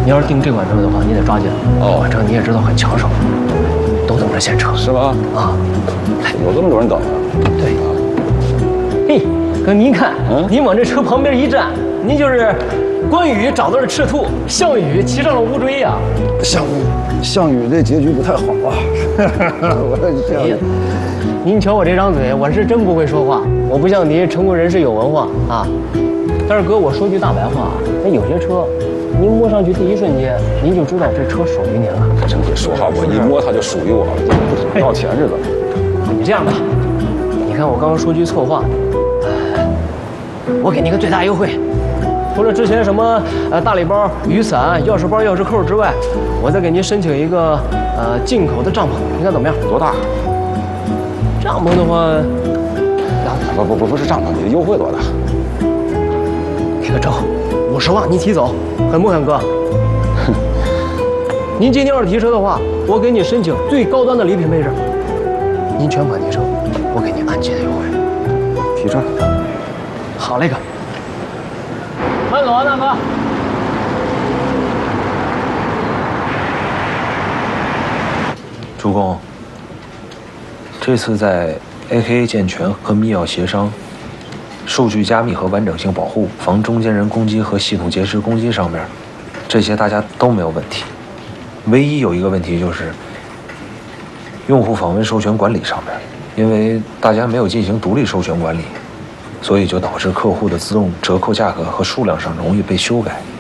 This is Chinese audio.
你要是订这款车的话，你得抓紧。 哦， 这你也知道很抢手，都等着现车。 是吗？ 啊， 有这么多人等啊？ 对。嘿，哥，您看，您往这车旁边一站，您就是关羽找到了赤兔，项羽骑上了乌骓呀。 项羽这结局不太好啊！ 哎呀，您瞧我这张嘴，我是真不会说话，我不像您成功人士有文化啊。但是哥，我说句大白话，那有些车，您摸上去第一瞬间，您就知道这车属于您了。 真会说话，我一摸它就属于我了，不要钱似的。 你这样吧，你看我刚刚说句错话，我给你个最大优惠，除了之前什么大礼包、雨伞、钥匙包、钥匙扣之外，我再给您申请一个进口的帐篷，你看怎么样？ 多大？ 帐篷的话， 不是帐篷，你的优惠多大？ 给个正50万，你提走，狠不狠，哥？您今天要是提车的话，我给你申请最高端的礼品配置。您全款提车，我给您按揭的优惠。 提车。 好嘞，哥。慢走啊，大哥。 主公，这次在 AKA 健全和密钥协商、数据加密和完整性保护、防中间人攻击和系统劫持攻击上面，这些大家都没有问题。唯一有一个问题就是用户访问授权管理上面，因为大家没有进行独立授权管理，所以就导致客户的自动折扣价格和数量上容易被修改。